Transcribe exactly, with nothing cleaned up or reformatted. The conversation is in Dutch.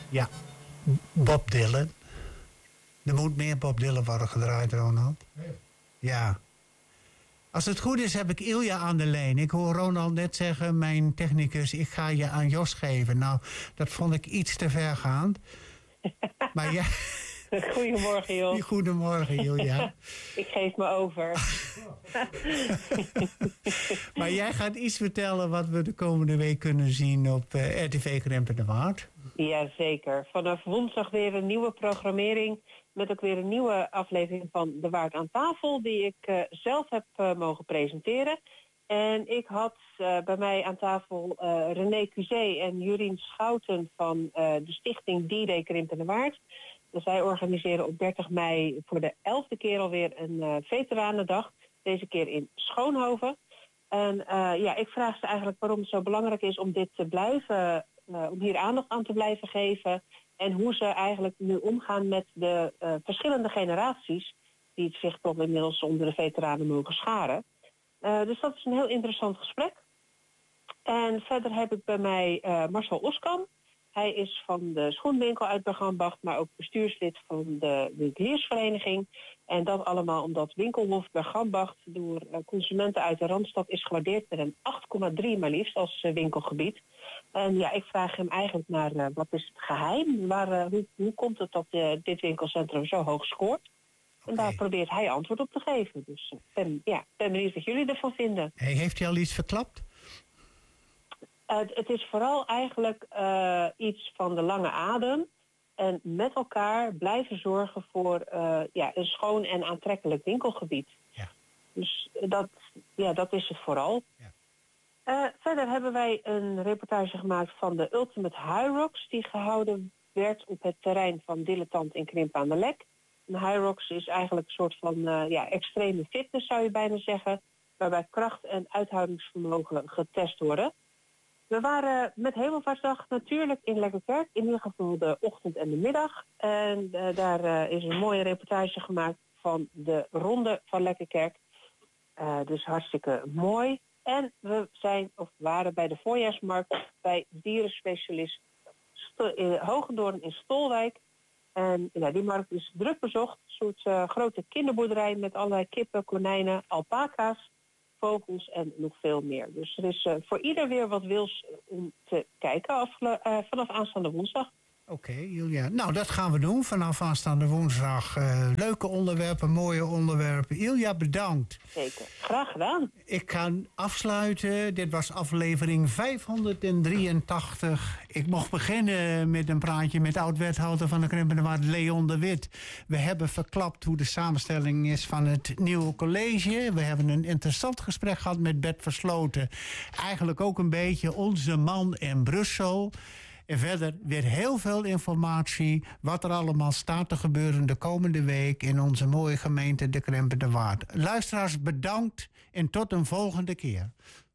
Ja, Bob Dylan. Er moet meer Bob Dylan worden gedraaid, Ronald. Ja. Als het goed is, heb ik Ilja aan de lijn. Ik hoor Ronald net zeggen, mijn technicus, ik ga je aan Jos geven. Nou, dat vond ik iets te vergaand. Maar ja... Goedemorgen, Jos. Goedemorgen, Ilja. Ik geef me over. Maar jij gaat iets vertellen wat we de komende week kunnen zien op uh, R T V Krempen de Waard. Jazeker. Vanaf woensdag weer een nieuwe programmering. Met ook weer een nieuwe aflevering van De Waard aan tafel. Die ik uh, zelf heb uh, mogen presenteren. En ik had uh, bij mij aan tafel uh, René Cuzé en Jurien Schouten van uh, de stichting D-Day Krempen de Waard. Dus zij organiseren op dertig mei voor de elfde keer alweer een uh, veteranendag. Deze keer in Schoonhoven. En uh, ja, ik vraag ze eigenlijk waarom het zo belangrijk is om dit te blijven, uh, om hier aandacht aan te blijven geven. En hoe ze eigenlijk nu omgaan met de uh, verschillende generaties die het zich toch inmiddels onder de veteranen mogen scharen. Uh, dus dat is een heel interessant gesprek. En verder heb ik bij mij uh, Marcel Oskam. Hij is van de schoenwinkel uit Bergambacht, maar ook bestuurslid van de winkeliersvereniging. En dat allemaal omdat Winkelhof Bergambacht door consumenten uit de Randstad is gewaardeerd met een acht komma drie maar liefst als winkelgebied. En ja, ik vraag hem eigenlijk naar uh, wat is het geheim? Waar, uh, hoe, hoe komt het dat uh, dit winkelcentrum zo hoog scoort? En daar probeert hij antwoord op te geven. Dus ik uh, ben, ja, ben benieuwd wat jullie ervan vinden. Hey, heeft hij al iets verklapt? Uh, het is vooral eigenlijk uh, iets van de lange adem. En met elkaar blijven zorgen voor uh, ja, een schoon en aantrekkelijk winkelgebied. Ja. Dus dat, ja, dat is het vooral. Ja. Uh, verder hebben wij een reportage gemaakt van de Ultimate High Rocks die gehouden werd op het terrein van Dilettant in Krimpen aan de Lek. Een High Rocks is eigenlijk een soort van uh, ja, extreme fitness, zou je bijna zeggen, waarbij kracht en uithoudingsvermogen getest worden. We waren met Hemelvaartsdag natuurlijk in Lekkerkerk, in ieder geval de ochtend en de middag. En uh, daar uh, is een mooie reportage gemaakt van de ronde van Lekkerkerk. Uh, dus hartstikke mooi. En we zijn of waren bij de voorjaarsmarkt bij dierenspecialist Sto- in Hogendoorn in Stolwijk. En ja, die markt is druk bezocht. Een soort uh, grote kinderboerderij met allerlei kippen, konijnen, alpaca's, vogels en nog veel meer. Dus er is uh, voor ieder weer wat wils om te kijken afgelo- uh, vanaf aanstaande woensdag. Oké, okay, Ilja. Nou, dat gaan we doen vanaf aanstaande woensdag. Uh, leuke onderwerpen, mooie onderwerpen. Ilja, bedankt. Zeker. Graag gedaan. Ik ga afsluiten. Dit was aflevering vijfhonderddrieëntachtig. Ik mocht beginnen met een praatje met oud-wethouder van de Krempen de Waard, Leon de Wit. We hebben verklapt hoe de samenstelling is van het nieuwe college. We hebben een interessant gesprek gehad met Bert Versloten. Eigenlijk ook een beetje onze man in Brussel. En verder weer heel veel informatie wat er allemaal staat te gebeuren de komende week in onze mooie gemeente de Krempen de Waard. Luisteraars, bedankt en tot een volgende keer.